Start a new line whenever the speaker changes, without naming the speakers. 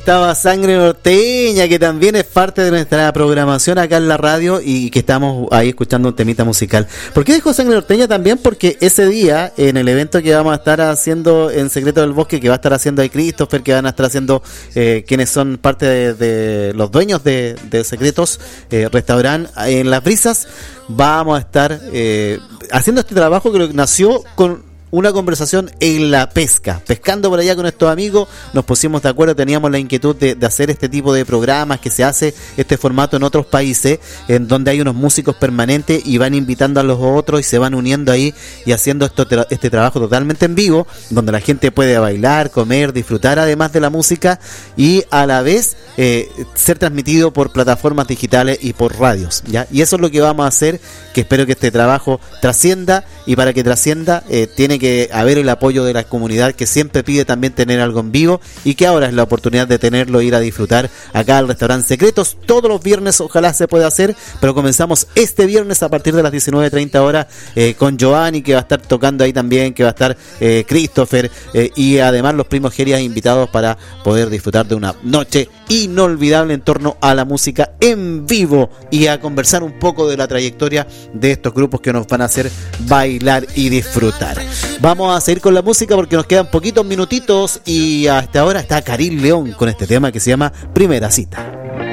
Estaba Sangre Norteña, que también es parte de nuestra programación acá en la radio y que estamos ahí escuchando un temita musical. ¿Por qué dijo Sangre Norteña? También porque ese día, en el evento que vamos a estar haciendo en Secreto del Bosque, que va a estar haciendo ahí Christopher, que van a estar haciendo quienes son parte de los dueños de Secretos, restaurante en Las Brisas, vamos a estar haciendo este trabajo que nació con una conversación en la pesca, pescando por allá con estos amigos, nos pusimos de acuerdo, teníamos la inquietud de hacer este tipo de programas, que se hace este formato en otros países, en donde hay unos músicos permanentes y van invitando a los otros y se van uniendo ahí y haciendo este trabajo totalmente en vivo, donde la gente puede bailar, comer, disfrutar además de la música y a la vez ser transmitido por plataformas digitales y por radios, ¿ya? Y eso es lo que vamos a hacer, que espero que este trabajo trascienda, y para que trascienda tiene que haber el apoyo de la comunidad, que siempre pide también tener algo en vivo, y que ahora es la oportunidad de tenerlo, ir a disfrutar acá al restaurante Secretos todos los viernes. Ojalá se pueda hacer, pero comenzamos este viernes a partir de las 19:30 horas con Giovanni, que va a estar tocando ahí también, que va a estar Christopher y además los primos Gerias invitados para poder disfrutar de una noche inolvidable en torno a la música en vivo y a conversar un poco de la trayectoria de estos grupos que nos van a hacer bailar y disfrutar. Vamos a seguir con la música porque nos quedan poquitos minutitos y hasta ahora está Karim León con este tema que se llama Primera Cita.